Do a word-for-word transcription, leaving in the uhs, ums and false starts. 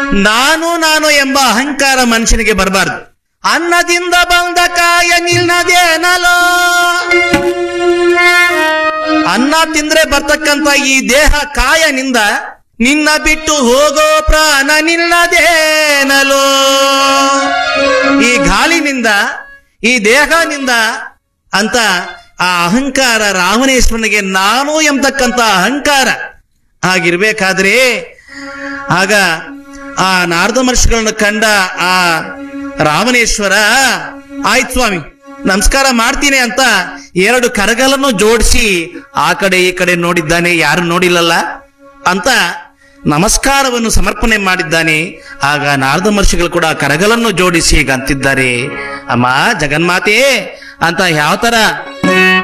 ನಾನು ನಾನು ಎಂಬ ಅಹಂಕಾರ ಮನುಷ್ಯನಿಗೆ ಬರಬಾರ್ದು. ಅನ್ನದಿಂದ ಬಂದ ಕಾಯ ನಿಲ್ನದೇನಲೋ, ಅನ್ನ ತಿಂದ್ರೆ ಬರ್ತಕ್ಕಂತ ಈ ದೇಹ ಕಾಯನಿಂದ ನಿನ್ನ ಬಿಟ್ಟು ಹೋಗೋ ಪ್ರಾಣ ನಿಲ್ಲದೇನಲೋ. ಈ ಗಾಳಿನಿಂದ ಈ ದೇಹನಿಂದ ಅಂತ ಆ ಅಹಂಕಾರ ರಾವಣೇಶ್ವರನಿಗೆ ನಾನು ಎಂಬತಕ್ಕಂತ ಅಹಂಕಾರ ಆಗಿರ್ಬೇಕಾದ್ರೆ ಆಗ ಆ ನಾರದ ಮಹರ್ಷಿಗಳನ್ನು ಕಂಡ ಆ ರಾವಣೇಶ್ವರ ಆಯ್ತು ಸ್ವಾಮಿ ನಮಸ್ಕಾರ ಮಾಡ್ತೀನಿ ಅಂತ ಎರಡು ಕರಗಳನ್ನು ಜೋಡಿಸಿ ಆ ಕಡೆ ಈ ಕಡೆ ನೋಡಿದ್ದಾನೆ, ಯಾರು ನೋಡಿಲ್ಲಲ್ಲ ಅಂತ ನಮಸ್ಕಾರವನ್ನು ಸಮರ್ಪಣೆ ಮಾಡಿದ್ದಾನೆ. ಆಗ ನಾರದ ಮಹರ್ಷಿಗಳು ಕೂಡ ಕರಗಳನ್ನು ಜೋಡಿಸಿ ಈಗ ಅಂತಿದ್ದಾರೆ, ಅಮ್ಮ ಜಗನ್ಮಾತೆ ಅಂತ ಯಾವ ತರ